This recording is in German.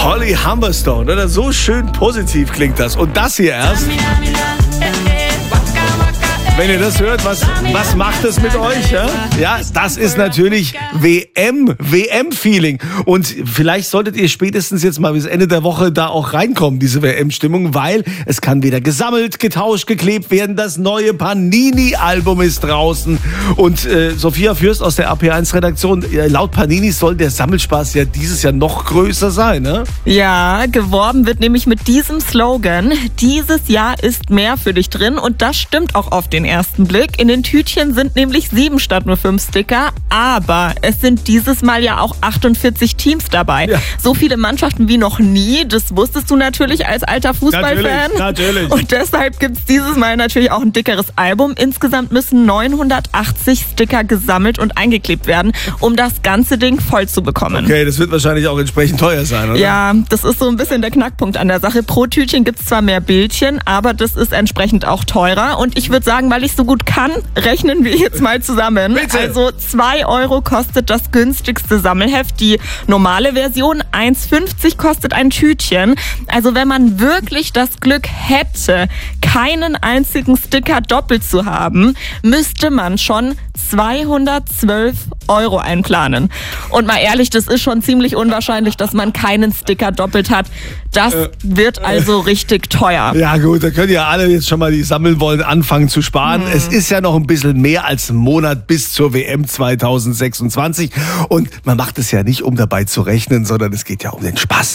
Holly Humberstone, oder? So schön positiv klingt das. Und das hier erst. Wenn ihr das hört, was macht es mit euch? Ja, das ist natürlich WM-Feeling. Und vielleicht solltet ihr spätestens jetzt mal bis Ende der Woche da auch reinkommen, diese WM-Stimmung, weil es kann wieder gesammelt, getauscht, geklebt werden. Das neue Panini-Album ist draußen. Und Sophia Fürst aus der AP1-Redaktion, laut Panini soll der Sammelspaß ja dieses Jahr noch größer sein, ne? Ja, geworben wird nämlich mit diesem Slogan: Dieses Jahr ist mehr für dich drin. Und das stimmt auch auf den ersten Blick. In den Tütchen sind nämlich 7 statt nur 5 Sticker, aber es sind dieses Mal ja auch 48 Teams dabei. Ja. So viele Mannschaften wie noch nie, das wusstest du natürlich als alter Fußballfan. Natürlich. Und deshalb gibt es dieses Mal natürlich auch ein dickeres Album. Insgesamt müssen 980 Sticker gesammelt und eingeklebt werden, um das ganze Ding voll zu bekommen. Okay, das wird wahrscheinlich auch entsprechend teuer sein, oder? Ja, das ist so ein bisschen der Knackpunkt an der Sache. Pro Tütchen gibt es zwar mehr Bildchen, aber das ist entsprechend auch teurer. Und ich würde sagen, weil ich so gut kann, rechnen wir jetzt mal zusammen. Bitte. Also 2 € kostet das günstigste Sammelheft. Die normale Version, 1,50 kostet ein Tütchen. Also wenn man wirklich das Glück hätte, keinen einzigen Sticker doppelt zu haben, müsste man schon 212 € einplanen. Und mal ehrlich, das ist schon ziemlich unwahrscheinlich, dass man keinen Sticker doppelt hat. Das wird also richtig teuer. Ja gut, da können ja alle jetzt schon mal, die sammeln wollen, anfangen zu sparen. Es ist ja noch ein bisschen mehr als ein Monat bis zur WM 2026. Und man macht es ja nicht, um dabei zu rechnen, sondern es geht ja um den Spaß.